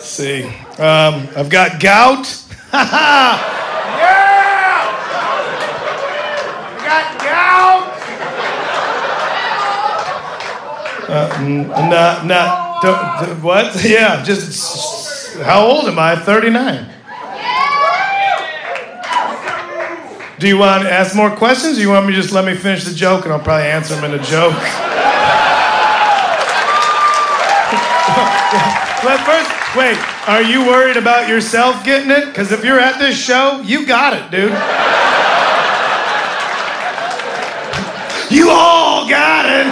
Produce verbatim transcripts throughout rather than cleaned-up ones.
Let's see. Um, I've got gout. Yeah! I got gout. Uh, n- not, not, don't, d- what? Yeah, just, how old am I? thirty-nine. Do you want to ask more questions, or you want me to just let me finish the joke and I'll probably answer them in a joke? But first, wait, are you worried about yourself getting it? Because if you're at this show, you got it, dude. You all got it.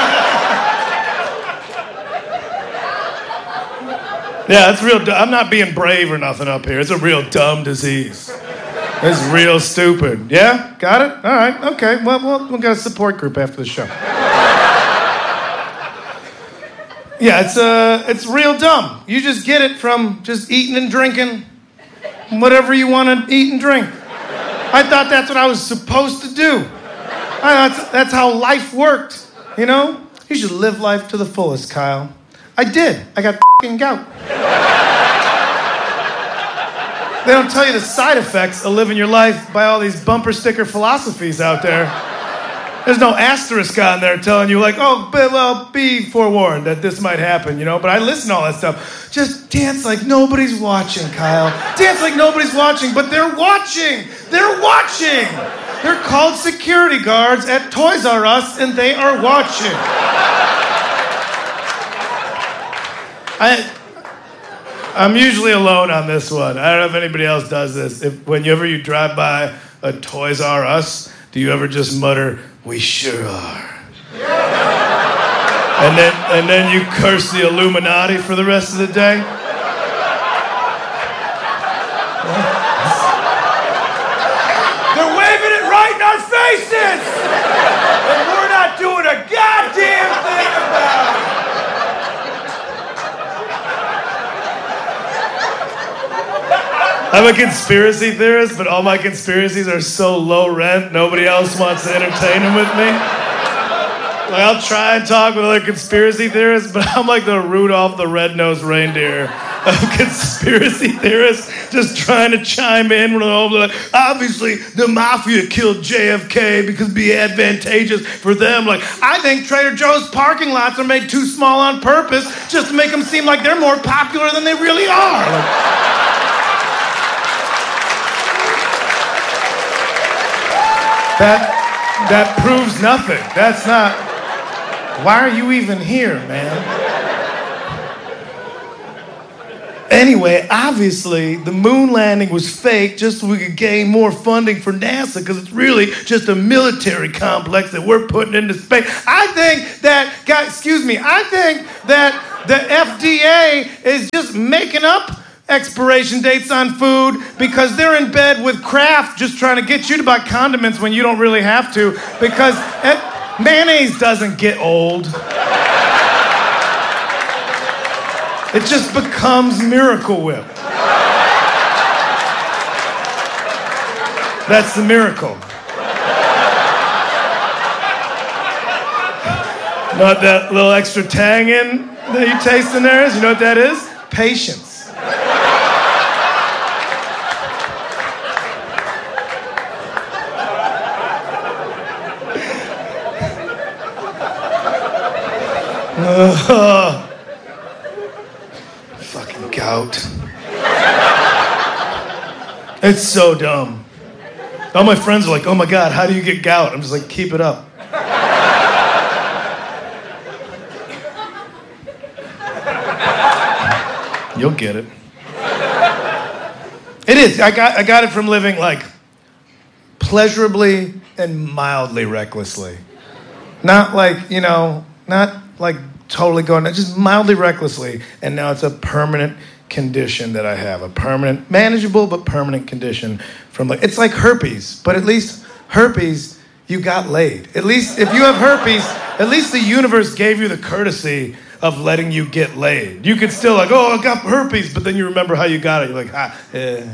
Yeah, it's real. I'm not being brave or nothing up here. It's a real dumb disease. It's real stupid. Yeah? Got it? All right. Okay. Well, well, we'll get a support group after the show. Yeah, it's uh, it's real dumb. You just get it from just eating and drinking whatever you want to eat and drink. I thought that's what I was supposed to do. I, that's, that's how life worked, you know? You should live life to the fullest, Kyle. I did. I got f***ing gout. They don't tell you the side effects of living your life by all these bumper sticker philosophies out there. There's no asterisk on there telling you like, oh, but, well, be forewarned that this might happen, you know? But I listen to all that stuff. Just dance like nobody's watching, Kyle. Dance like nobody's watching, but they're watching. They're watching. They're called security guards at Toys R Us, and they are watching. I... I'm usually alone on this one. I don't know if anybody else does this. If whenever you drive by a Toys R Us, do you ever just mutter, "We sure are"? And then and then you curse the Illuminati for the rest of the day? They're waving it right in our faces! And we're not doing a goddamn thing about it! I'm a conspiracy theorist, but all my conspiracies are so low rent, nobody else wants to entertain them with me. Like, I'll try and talk with other conspiracy theorists, but I'm like the Rudolph the Red-Nosed Reindeer of conspiracy theorists, just trying to chime in when they're all like, obviously the mafia killed J F K because it'd be advantageous for them. Like, I think Trader Joe's parking lots are made too small on purpose just to make them seem like they're more popular than they really are. Like, That that proves nothing. That's not... Why are you even here, man? Anyway, obviously, the moon landing was fake just so we could gain more funding for NASA, because it's really just a military complex that we're putting into space. I think that, guys, excuse me, I think that the F D A is just making up expiration dates on food because they're in bed with Kraft just trying to get you to buy condiments when you don't really have to, because it, mayonnaise doesn't get old. It just becomes Miracle Whip. That's the miracle. Not that little extra tang in that you taste in there is? You know what that is? Patience. Uh, fucking gout. It's so dumb. All my friends are like, oh my God, how do you get gout? I'm just like, keep it up. You'll get it. It is. I got I got it from living like pleasurably and mildly recklessly. Not like, you know, not like totally going, just mildly recklessly, and now it's a permanent condition that I have, a permanent, manageable but permanent condition from like, it's like herpes, but at least herpes, you got laid. At least if you have herpes, at least the universe gave you the courtesy of letting you get laid. You could still like, oh, I got herpes, but then you remember how you got it. You're like, ah, eh.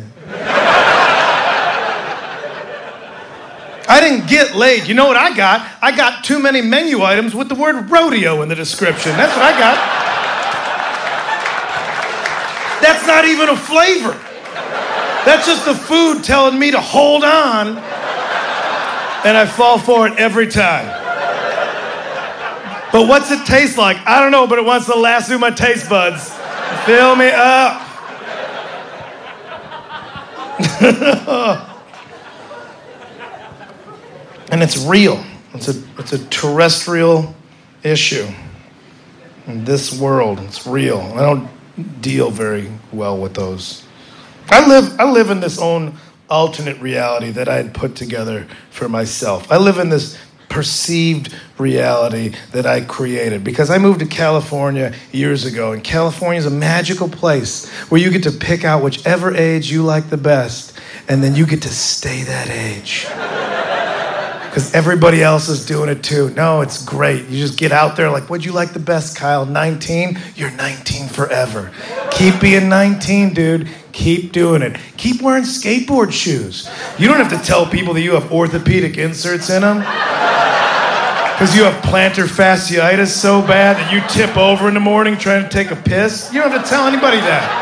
I didn't get laid. You know what I got? I got too many menu items with the word rodeo in the description. That's what I got. That's not even a flavor. That's just the food telling me to hold on, and I fall for it every time. But what's it taste like? I don't know, but it wants to lasso my taste buds. Fill me up. And it's real. It's a, it's a terrestrial issue. In this world, it's real. I don't deal very well with those. I live, I live in this own alternate reality that I had put together for myself. I live in this perceived reality that I created because I moved to California years ago, and California is a magical place where you get to pick out whichever age you like the best, and then you get to stay that age because everybody else is doing it too. No, it's great. You just get out there like, what'd you like the best, Kyle? nineteen? You're nineteen forever. Keep being nineteen, dude. Keep doing it. Keep wearing skateboard shoes. You don't have to tell people that you have orthopedic inserts in them because you have plantar fasciitis so bad that you tip over in the morning trying to take a piss. You don't have to tell anybody that.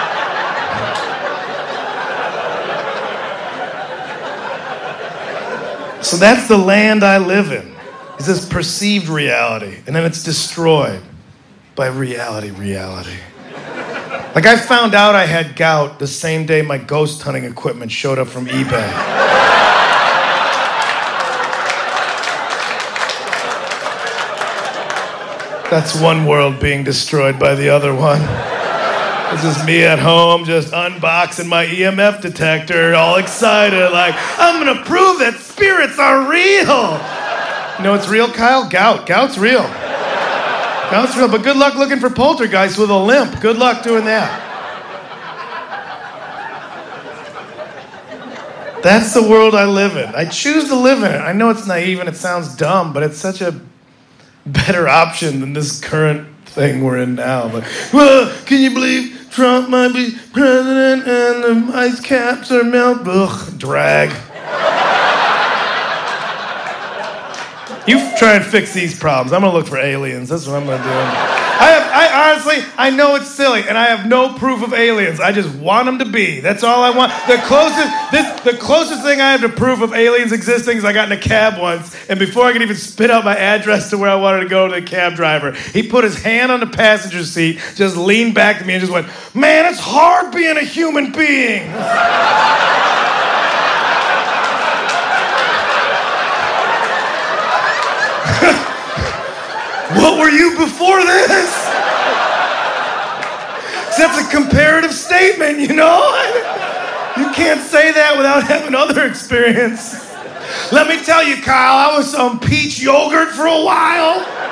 So that's the land I live in, is this perceived reality. And then it's destroyed by reality, reality. Like I found out I had gout the same day my ghost hunting equipment showed up from eBay. That's one world being destroyed by the other one. This is me at home just unboxing my E M F detector, all excited, like, I'm gonna prove that spirits are real. You know what's real, Kyle? Gout. Gout's real. Gout's real, but good luck looking for poltergeists with a limp. Good luck doing that. That's the world I live in. I choose to live in it. I know it's naive and it sounds dumb, but it's such a better option than this current thing we're in now. But, well, can you believe Trump might be president and the ice caps are melting? Ugh, drag. You try and fix these problems. I'm going to look for aliens. That's what I'm going to do. I have, I honestly, I know it's silly, and I have no proof of aliens. I just want them to be. That's all I want. The closest, this, the closest thing I have to proof of aliens existing is I got in a cab once, and before I could even spit out my address to where I wanted to go to the cab driver, he put his hand on the passenger seat, just leaned back to me, and just went, "Man, it's hard being a human being." What were you before this? That's a comparative statement, you know? You can't say that without having other experience. Let me tell you, Kyle, I was on peach yogurt for a while.